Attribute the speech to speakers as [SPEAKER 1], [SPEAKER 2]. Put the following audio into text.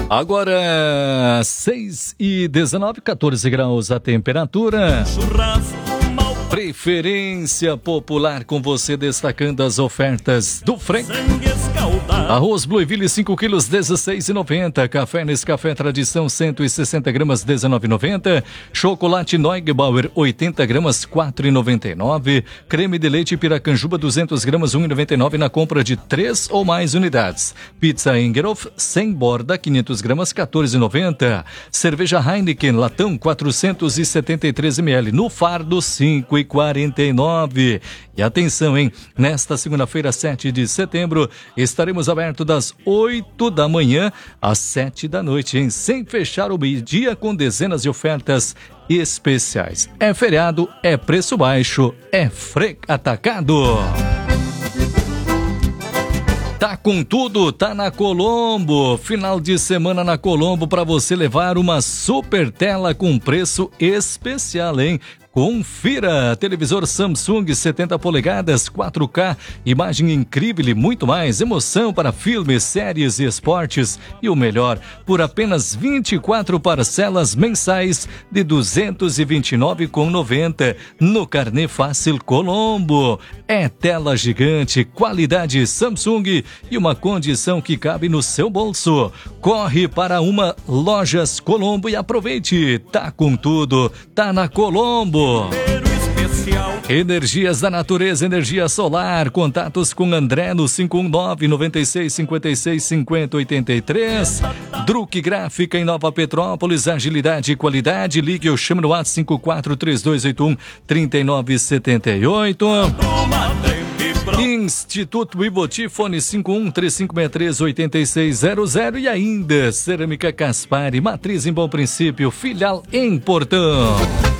[SPEAKER 1] Agora 6h19, 14 graus a temperatura. Preferência Popular com você, destacando as ofertas do Frank. Arroz Blueville 5 quilos, 16,90. Café Nescafé Tradição 160 gramas, 19,90. Chocolate Neugebauer 80 gramas, 4,99. Creme de leite Piracanjuba 200 gramas, 1,99 na compra de 3 ou mais unidades. Pizza Engelhoff 100 borda, 500 gramas, 14,90. Cerveja Heineken latão 473 ml no fardo, 5,49. E atenção, hein? Nesta segunda-feira, 7 de setembro, estaremos abertos das 8 da manhã às 7 da noite, hein? Sem fechar o meio-dia, com dezenas de ofertas especiais. É feriado, é preço baixo, é Frec Atacado. Tá com tudo, tá na Colombo. Final de semana na Colombo para você levar uma super tela com preço especial, hein? Confira, televisor Samsung 70 polegadas, 4K, imagem incrível e muito mais, emoção para filmes, séries e esportes. E o melhor, por apenas 24 parcelas mensais de R$ 229,90 no Carnê Fácil Colombo. É tela gigante, qualidade Samsung e uma condição que cabe no seu bolso. Corre para uma Lojas Colombo e aproveite. Tá com tudo, tá na Colombo. Energias da Natureza, energia solar. Contatos com André no 519-9656-5083. Druck Gráfica em Nova Petrópolis, agilidade e qualidade. Ligue ou chame no WhatsApp 543281-3978. Instituto Iboti, fone 51-3563-8600. E ainda Cerâmica Caspari, matriz em Bom Princípio, filial em Portão.